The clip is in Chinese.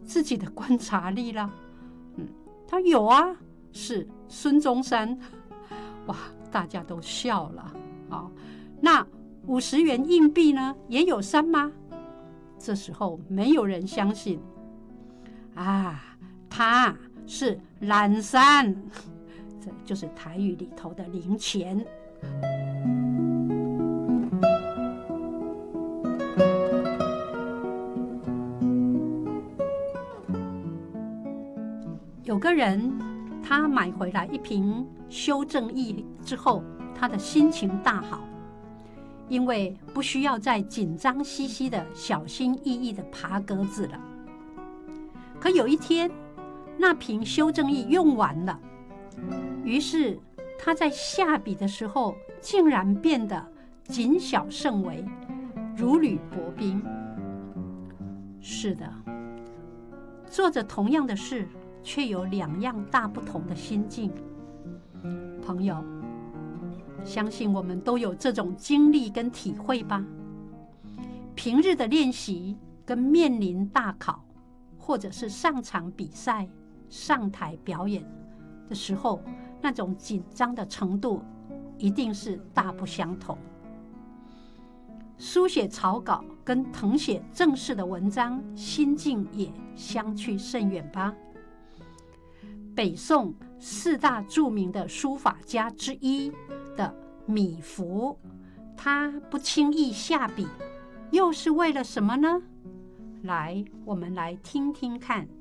自己的观察力啦。他有啊，是孙中山。哇，大家都笑了。那50元硬币呢，也有山吗？这时候没有人相信。它是蓝山，这就是台语里头的零钱。有个人，他买回来一瓶修正液之后，他的心情大好，因为不需要再紧张兮兮的小心翼翼的爬格子了。可有一天，那瓶修正液用完了，于是他在下笔的时候，竟然变得谨小慎微，如履薄冰。是的，做着同样的事，却有2样大不同的心境。朋友，相信我们都有这种经历跟体会吧。平日的练习跟面临大考，或者是上场比赛、上台表演的时候，那种紧张的程度一定是大不相同。书写草稿跟誊写正式的文章，心境也相去甚远吧。北宋4大著名的书法家之一的米芾，他不轻易下笔，又是为了什么呢？来，我们来听听看。